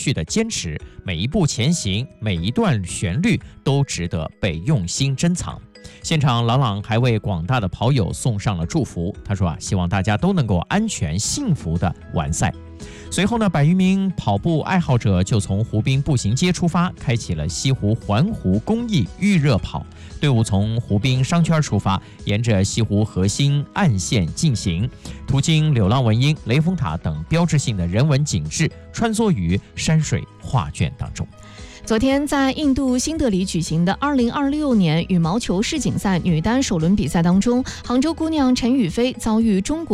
续的坚持，每一步前行，每一段旋律都值得被用心珍藏。现场，郎朗还为广大的跑友送上了祝福。他说希望大家都能够安全幸福的完赛。随后呢，100余名跑步爱好者就从湖滨步行街出发，开启了西湖环湖公益预热跑。队伍从湖滨商圈出发，沿着西湖核心岸线进行，途经柳浪闻莺、雷峰塔等标志性的人文景致，穿梭于山水画卷当中。 昨天在印度新德里举行的2026年羽毛球世锦赛女单首轮比赛当中，杭州姑娘陈雨菲遭遇中国